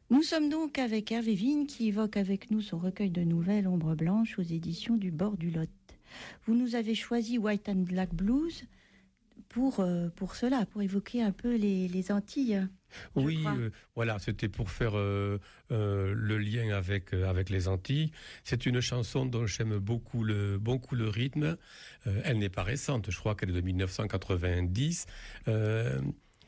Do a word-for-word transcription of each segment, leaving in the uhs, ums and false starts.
Nous sommes donc avec Hervé Vigne qui évoque avec nous son recueil de nouvelles Ombre Blanche aux éditions du Bord du Lot. Vous nous avez choisi White and Black Blues pour, euh, pour cela, pour évoquer un peu les, les Antilles. Oui, euh, voilà, c'était pour faire euh, euh, le lien avec euh, avec les Antilles. C'est une chanson dont j'aime beaucoup le beaucoup le rythme. Euh, elle n'est pas récente, je crois qu'elle est de dix-neuf cent quatre-vingt-dix. Euh,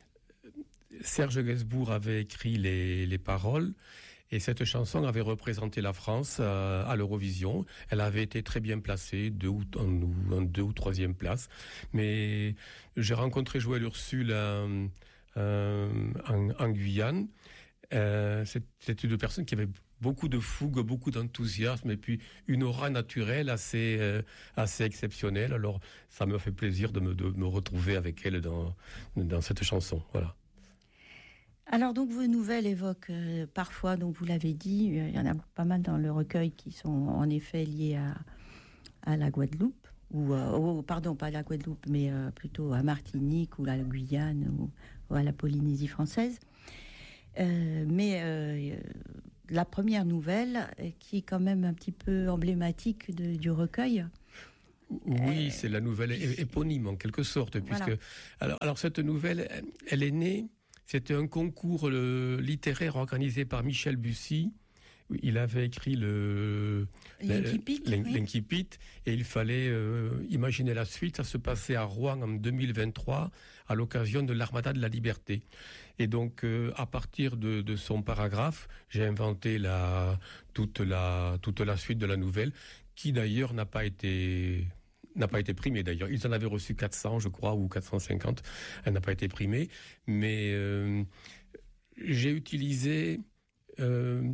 Serge Gainsbourg avait écrit les les paroles. Et cette chanson avait représenté la France à, à l'Eurovision. Elle avait été très bien placée, deux ou, en, en deux ou troisième place. Mais j'ai rencontré Joël Ursule euh, euh, en, en Guyane. Euh, c'est une personne qui avait beaucoup de fougue, beaucoup d'enthousiasme et puis une aura naturelle assez euh, assez exceptionnelle. Alors ça me fait plaisir de me, de me retrouver avec elle dans, dans cette chanson. Voilà. Alors donc vos nouvelles évoquent euh, parfois, donc vous l'avez dit, euh, il y en a pas mal dans le recueil qui sont en effet liés à, à la Guadeloupe, ou euh, oh, pardon, pas à la Guadeloupe, mais euh, plutôt à Martinique ou à la Guyane ou, ou à la Polynésie française. Euh, mais euh, la première nouvelle, qui est quand même un petit peu emblématique de, du recueil. Oui, euh, c'est la nouvelle éponyme en quelque sorte, puisque voilà. alors, alors cette nouvelle, elle est née. C'était un concours euh, littéraire organisé par Michel Bussy. Il avait écrit le l'Incipit, l'Incipit et il fallait euh, imaginer la suite. Ça se passait à Rouen en deux mille vingt-trois à l'occasion de l'Armada de la Liberté. Et donc, euh, à partir de, de son paragraphe, j'ai inventé la toute la toute la suite de la nouvelle, qui d'ailleurs n'a pas été n'a pas été primée d'ailleurs. Ils en avaient reçu quatre cents, je crois, ou quatre cent cinquante. Elle n'a pas été primée, mais euh, j'ai utilisé euh,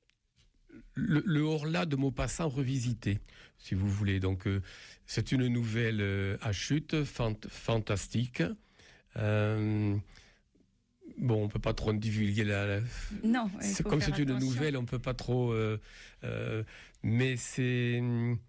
le, le Horla de Maupassant revisité, si vous voulez. Donc, euh, c'est une nouvelle euh, à chute, fant- fantastique. Euh, Bon, on peut pas trop divulguer la. la... Non, c'est comme c'est une nouvelle, on peut pas trop. Euh, euh, mais c'est.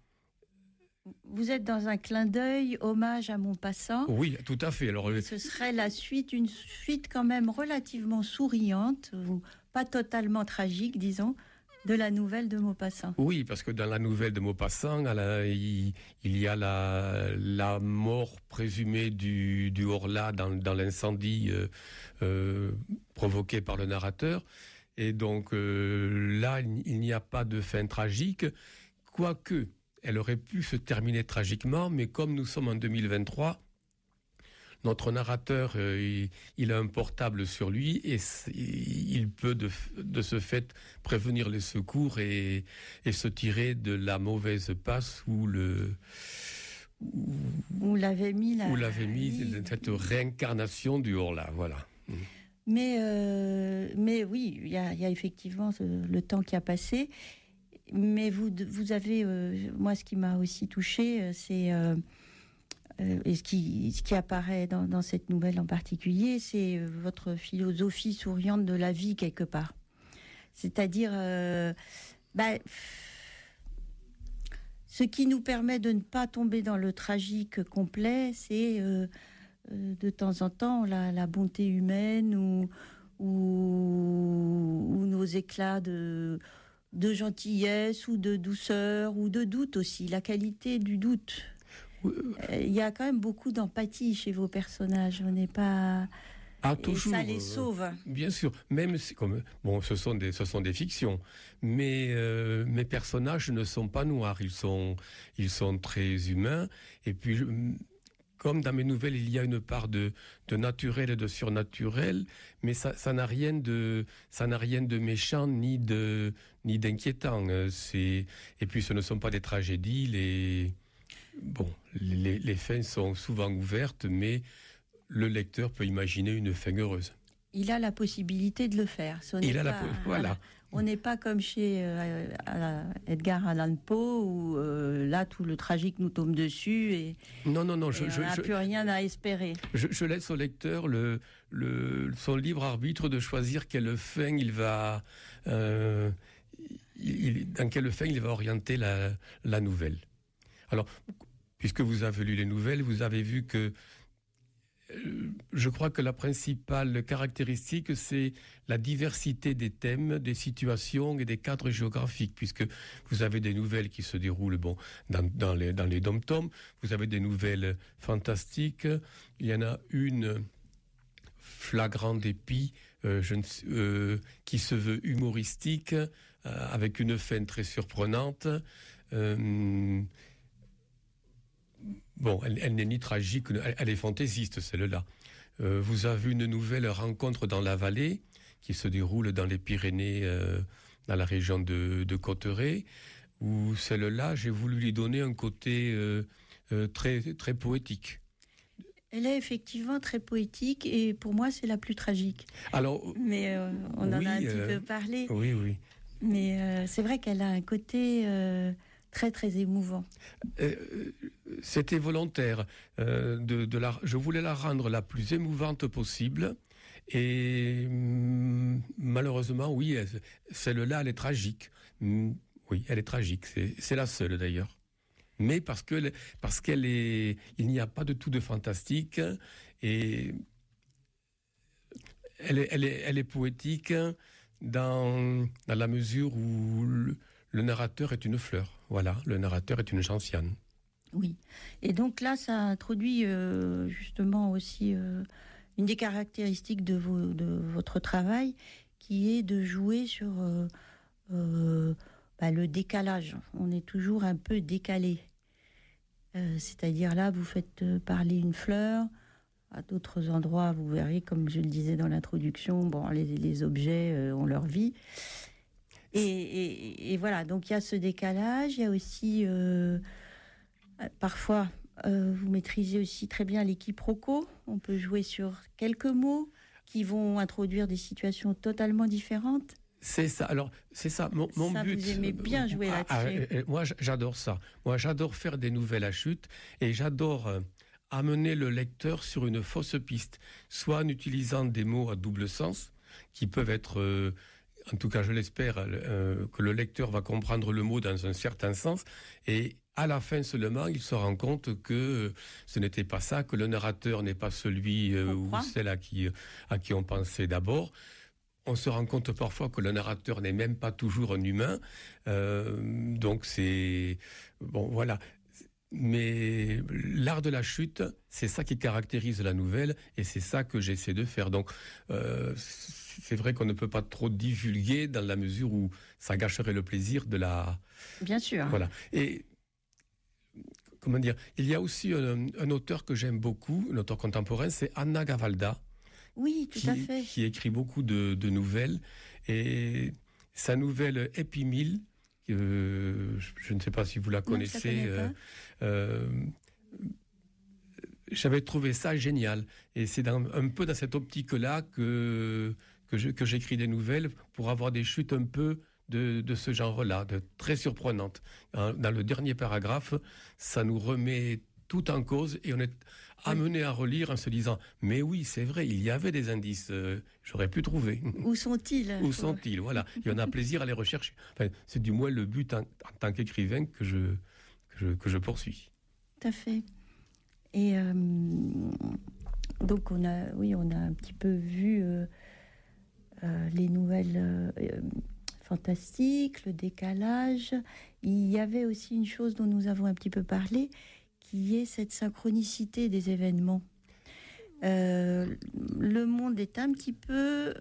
Vous êtes dans un clin d'œil, hommage à Maupassant. Oui, tout à fait. Alors, ce serait la suite, une suite quand même relativement souriante, ou pas totalement tragique, disons, de la nouvelle de Maupassant. Oui, parce que dans la nouvelle de Maupassant, la, il, il y a la, la mort présumée du, du Horla dans, dans l'incendie euh, euh, provoqué par le narrateur. Et donc euh, là, il n'y a pas de fin tragique, quoique elle aurait pu se terminer tragiquement, mais comme nous sommes en deux mille vingt-trois, notre narrateur, euh, il, il a un portable sur lui et il peut de, de ce fait prévenir les secours et, et se tirer de la mauvaise passe où le où, où l'avait mis la, où l'avait mis cette réincarnation du Horla, voilà. Mais euh, mais oui, il y a, y a effectivement ce, le temps qui a passé. Mais vous, vous avez, euh, moi, ce qui m'a aussi touchée, c'est euh, euh, et ce qui, ce qui apparaît dans, dans cette nouvelle en particulier, c'est votre philosophie souriante de la vie quelque part. C'est-à-dire, euh, bah, ce qui nous permet de ne pas tomber dans le tragique complet, c'est euh, euh, de temps en temps la, la bonté humaine ou, ou, ou nos éclats de de gentillesse ou de douceur ou de doute aussi, la qualité du doute. Il euh, y a quand même beaucoup d'empathie chez vos personnages, on n'est pas... Ah, toujours, et ça les sauve. Euh, bien sûr, même si, comme bon, ce sont des, ce sont des fictions, mais euh, mes personnages ne sont pas noirs, ils sont, ils sont très humains, et puis... Je, comme dans mes nouvelles, il y a une part de, de naturel et de surnaturel, mais ça, ça n'a rien de, ça n'a rien de méchant ni de, ni d'inquiétant. C'est, et puis ce ne sont pas des tragédies. Les, bon, les, les fins sont souvent ouvertes, mais le lecteur peut imaginer une fin heureuse. Il a la possibilité de le faire. Ce il a pas, la, voilà. On n'est pas comme chez euh, Edgar Allan Poe où euh, là tout le tragique nous tombe dessus et, non, non, non, et je, on n'a plus rien à espérer. Je, je laisse au lecteur le, le, son libre arbitre de choisir quelle fin il va, euh, il, dans quelle fin il va orienter la, la nouvelle. Alors, puisque vous avez lu les nouvelles, vous avez vu que je crois que la principale caractéristique, c'est la diversité des thèmes, des situations et des cadres géographiques, puisque vous avez des nouvelles qui se déroulent bon, dans, dans les, dans les dom-toms, vous avez des nouvelles fantastiques, il y en a une, Flagrant dépit, euh, je ne, euh, qui se veut humoristique, euh, avec une fin très surprenante. Euh, Bon, elle, elle n'est ni tragique, elle, elle est fantaisiste, celle-là. Euh, vous avez une nouvelle rencontre dans la vallée qui se déroule dans les Pyrénées, euh, dans la région de, de Cotteret, où celle-là, j'ai voulu lui donner un côté euh, euh, très, très poétique. Elle est effectivement très poétique et pour moi, c'est la plus tragique. Alors, Mais euh, on oui, en a un euh, petit peu parlé. Oui, oui. Mais euh, c'est vrai qu'elle a un côté... Euh, très très émouvant. Euh, c'était volontaire. Euh, de, de la, je voulais la rendre la plus émouvante possible. Et hum, malheureusement, oui, elle, celle-là, elle est tragique. Hum, oui, elle est tragique. C'est, c'est la seule d'ailleurs. Mais parce que parce qu'elle est, il n'y a pas de tout de fantastique et elle est, elle est, elle est poétique dans dans la mesure où le, le narrateur est une fleur. Voilà, le narrateur est une gentiane. Oui. Et donc là, ça introduit euh, justement aussi euh, une des caractéristiques de, vos, de votre travail, qui est de jouer sur euh, euh, bah, le décalage. On est toujours un peu décalé. Euh, c'est-à-dire là, vous faites parler une fleur. À d'autres endroits, vous verrez, comme je le disais dans l'introduction, bon, les, les objets euh, ont leur vie. Et, et, et voilà, donc il y a ce décalage, il y a aussi, euh, parfois, euh, vous maîtrisez aussi très bien les quiproquos, on peut jouer sur quelques mots qui vont introduire des situations totalement différentes. C'est ça, alors c'est ça, mon, mon ça, but... Vous aimez bien jouer ah, là-dessus. Ah, moi j'adore ça, moi j'adore faire des nouvelles à chute et j'adore euh, amener le lecteur sur une fausse piste, soit en utilisant des mots à double sens, qui peuvent être... Euh, en tout cas, je l'espère, euh, que le lecteur va comprendre le mot dans un certain sens. Et à la fin seulement, il se rend compte que ce n'était pas ça, que le narrateur n'est pas celui euh, ou celle à qui, à qui on pensait d'abord. On se rend compte parfois que le narrateur n'est même pas toujours un humain. Euh, donc c'est... Bon, voilà. Mais l'art de la chute, c'est ça qui caractérise la nouvelle et c'est ça que j'essaie de faire. Donc, euh, c'est vrai qu'on ne peut pas trop divulguer dans la mesure où ça gâcherait le plaisir de la... Bien sûr. Voilà. Et, comment dire, il y a aussi un, un auteur que j'aime beaucoup, un auteur contemporain, c'est Anna Gavalda. Oui, tout qui, à fait. Qui écrit beaucoup de, de nouvelles. Et sa nouvelle Épimile, Euh, je ne sais pas si vous la connaissez. Non, euh, euh, j'avais trouvé ça génial. Et c'est dans, un peu dans cette optique-là que, que, je, que j'écris des nouvelles pour avoir des chutes un peu de, de ce genre-là, de, très surprenantes. Dans le dernier paragraphe, ça nous remet tout en cause et on est amené à relire en se disant « Mais oui, c'est vrai, il y avait des indices, euh, j'aurais pu trouver. » Où sont-ils ? Où sont-ils ? Voilà. Et on a plaisir à les rechercher. Enfin, c'est du moins le but en, en tant qu'écrivain que je, que, je, que je poursuis. Tout à fait. Et euh, donc, on a, oui, on a un petit peu vu euh, euh, les nouvelles euh, fantastiques, le décalage. Il y avait aussi une chose dont nous avons un petit peu parlé, qui est cette synchronicité des événements. Euh, le monde est un petit peu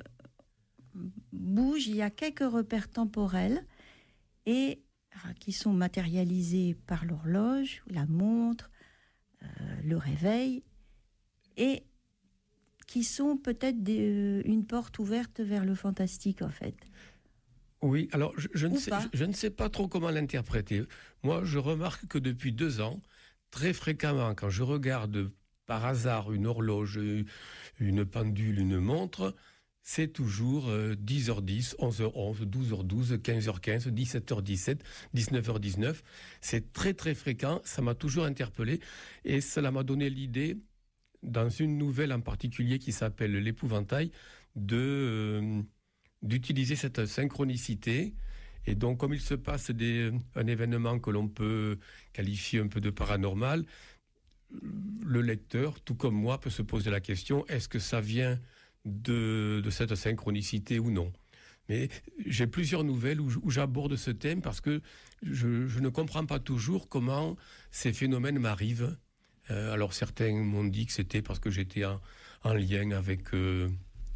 bouge, il y a quelques repères temporels et qui sont matérialisés par l'horloge, la montre, euh, le réveil, et qui sont peut-être des, euh, une porte ouverte vers le fantastique, en fait. Oui, alors je, je, ne sais, je, je ne sais pas trop comment l'interpréter. Moi, je remarque que depuis deux ans, très fréquemment, quand je regarde par hasard une horloge, une pendule, une montre, c'est toujours euh, dix heures dix, onze heures onze, douze heures douze, quinze heures quinze, dix-sept heures dix-sept, dix-neuf heures dix-neuf. C'est très très fréquent, ça m'a toujours interpellé et cela m'a donné l'idée, dans une nouvelle en particulier qui s'appelle L'Épouvantail, de, euh, d'utiliser cette synchronicité. Et donc, comme il se passe des, un événement que l'on peut qualifier un peu de paranormal, le lecteur, tout comme moi, peut se poser la question, est-ce que ça vient de, de cette synchronicité ou non ? Mais j'ai plusieurs nouvelles où, où j'aborde ce thème parce que je, je ne comprends pas toujours comment ces phénomènes m'arrivent. Euh, alors certains m'ont dit que c'était parce que j'étais en, en lien avec, euh,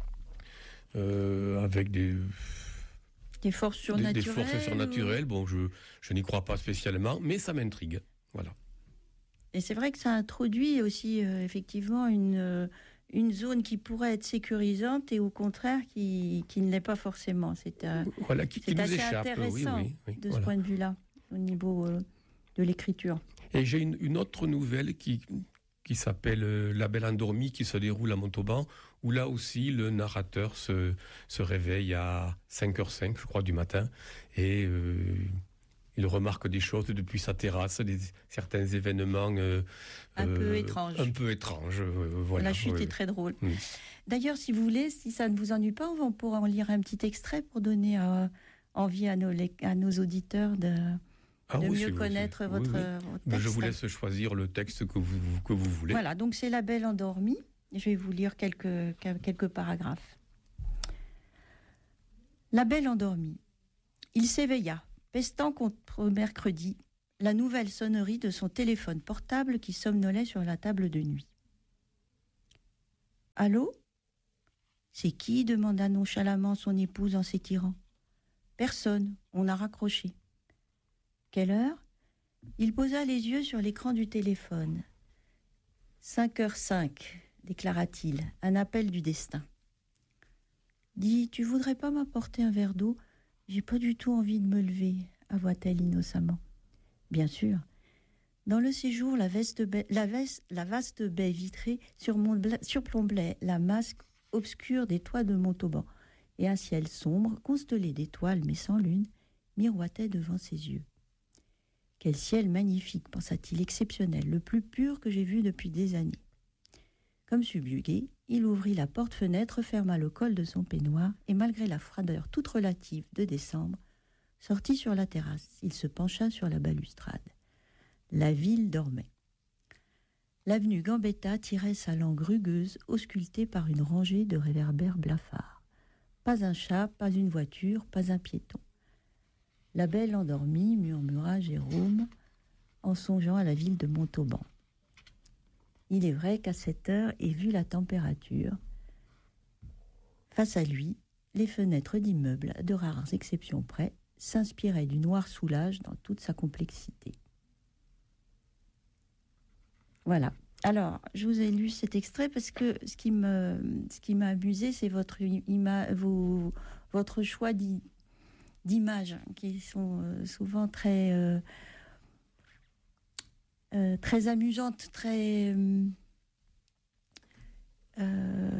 euh, avec des... Des forces surnaturelles. Des, des forces surnaturelles. Ou... Bon, je, je n'y crois pas spécialement, mais ça m'intrigue. Voilà. Et c'est vrai que ça introduit aussi euh, effectivement une, euh, une zone qui pourrait être sécurisante et au contraire qui, qui ne l'est pas forcément. C'est, euh, voilà, qui, c'est qui assez nous échappe, intéressant oui, oui, oui, de voilà. ce point de vue-là, au niveau euh, de l'écriture. Et j'ai une, une autre nouvelle qui, qui s'appelle euh, La Belle Endormie, qui se déroule à Montauban, où là aussi le narrateur se, se réveille à cinq heures cinq, je crois, du matin, et euh, il remarque des choses depuis sa terrasse, des, certains événements euh, un euh, peu étranges. Un peu étranges, euh, voilà. La chute oui, est très drôle. Oui. D'ailleurs, si vous voulez, si ça ne vous ennuie pas, on pourra en lire un petit extrait pour donner euh, envie à nos, à nos auditeurs de, ah, de oui, mieux c'est, connaître c'est, votre, oui, oui. votre texte. Je vous laisse choisir le texte que vous, que vous voulez. Voilà, donc c'est La Belle Endormie. Je vais vous lire quelques, quelques paragraphes. La Belle Endormie. Il s'éveilla, pestant contre mercredi, la nouvelle sonnerie de son téléphone portable qui somnolait sur la table de nuit. « Allô ? C'est qui ?» demanda nonchalamment son épouse en s'étirant. « Personne, on a raccroché. »« Quelle heure ?» Il posa les yeux sur l'écran du téléphone. « Cinq heures cinq, déclara-t-il, un appel du destin. « Dis, tu voudrais pas m'apporter un verre d'eau ? J'ai pas du tout envie de me lever, » avoua-t-elle innocemment. Bien sûr. Dans le séjour, la, veste baie, la, veste, la vaste baie vitrée surplombait la masse obscure des toits de Montauban, et un ciel sombre, constellé d'étoiles mais sans lune, miroitait devant ses yeux. « Quel ciel magnifique !» pensa-t-il, exceptionnel, le plus pur que j'ai vu depuis des années. Comme subjugué, il ouvrit la porte-fenêtre, ferma le col de son peignoir, et malgré la froideur toute relative de décembre, sortit sur la terrasse. Il se pencha sur la balustrade. La ville dormait. L'avenue Gambetta tirait sa langue rugueuse, auscultée par une rangée de réverbères blafards. Pas un chat, pas une voiture, pas un piéton. La Belle Endormie, murmura Jérôme, en songeant à la ville de Montauban. Il est vrai qu'à cette heure, et vu la température, face à lui, les fenêtres d'immeubles, de rares exceptions près, s'inspiraient du noir soulage dans toute sa complexité. Voilà. Alors, je vous ai lu cet extrait parce que ce qui me, ce qui m'a amusé, c'est votre, ima, vos, votre choix d'images qui sont souvent très... Euh, Euh, très amusante, très euh,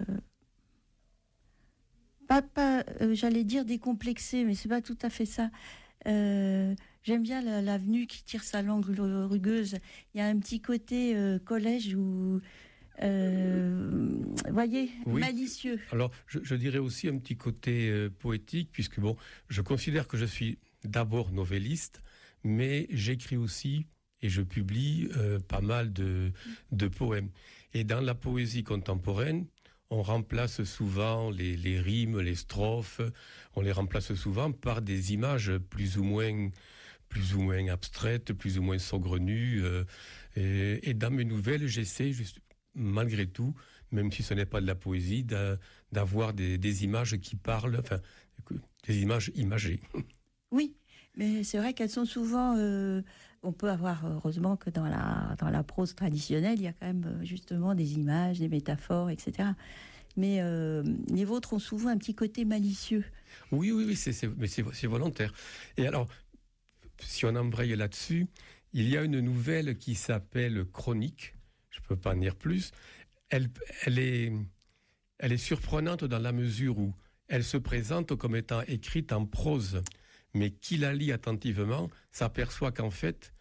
pas, pas euh, j'allais dire décomplexée, mais c'est pas tout à fait ça. Euh, j'aime bien la, l'avenue qui tire sa langue rugueuse. Il y a un petit côté euh, collège où euh, voyez, oui. malicieux. Alors, je, je dirais aussi un petit côté euh, poétique, puisque bon, je considère que je suis d'abord novelliste, mais j'écris aussi et je publie euh, pas mal de, de poèmes. Et dans la poésie contemporaine, on remplace souvent les, les rimes, les strophes, on les remplace souvent par des images plus ou moins, plus ou moins abstraites, plus ou moins saugrenues. Euh, et, et dans mes nouvelles, j'essaie, juste, malgré tout, même si ce n'est pas de la poésie, d'a, d'avoir des, des images qui parlent, enfin, des images imagées. Oui, mais c'est vrai qu'elles sont souvent... Euh, on peut avoir, heureusement que dans la, dans la prose traditionnelle, il y a quand même justement des images, des métaphores, et cetera. Mais euh, les vôtres ont souvent un petit côté malicieux. Oui, oui, oui, c'est, c'est, mais c'est, c'est volontaire. Et alors, si on embraye là-dessus, il y a une nouvelle qui s'appelle Chronique, je ne peux pas en dire plus. Elle, elle, est, elle est surprenante dans la mesure où elle se présente comme étant écrite en prose. Mais qui la lit attentivement s'aperçoit qu'en fait,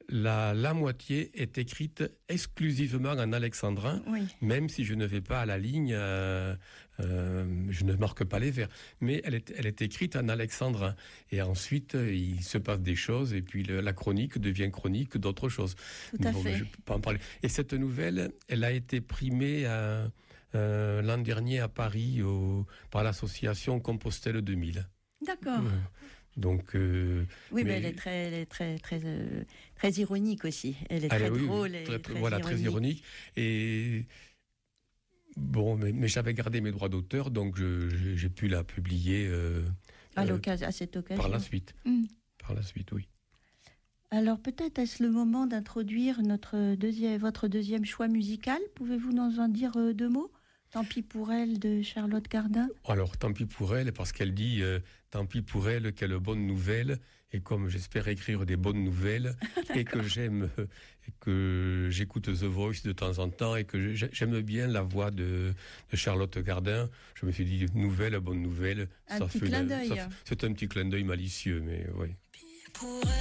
la, la moitié est écrite exclusivement en alexandrin, Oui. même si je ne vais pas à la ligne, euh, euh, je ne marque pas les vers. Mais elle est, elle est écrite en alexandrin. Et ensuite, euh, il se passe des choses, et puis le, la chronique devient chronique d'autres choses. Tout à Bon, fait. je peux pas en parler. Et cette nouvelle, elle a été primée à, euh, l'an dernier à Paris au, par l'association Compostelle deux mille. D'accord. Euh, Donc, euh, Oui, mais, mais elle est très, elle est très, très, euh, très ironique aussi. Elle est elle très est- oui, oui, drôle et très, très, voilà, ironique. très ironique. Et bon, mais, mais j'avais gardé mes droits d'auteur, donc je- je- j'ai pu la publier euh, À, euh, l'occasion, à cette occasion. par la suite. Hmm. Par la suite, oui. Alors peut-être est-ce le moment d'introduire notre deuxième, votre deuxième choix musical. Pouvez-vous nous en dire euh, deux mots? Tant pis pour elle de Charlotte Cardin. Alors, tant pis pour elle, parce qu'elle dit euh, tant pis pour elle, quelle bonne nouvelle. Et comme j'espère écrire des bonnes nouvelles, et que j'aime, euh, et que j'écoute The Voice de temps en temps, et que j'ai- j'aime bien la voix de, de Charlotte Cardin, je me suis dit nouvelle, bonne nouvelle. Un ça petit fait clin une- d'œil. ça fait- C'est un petit clin d'œil malicieux, mais oui.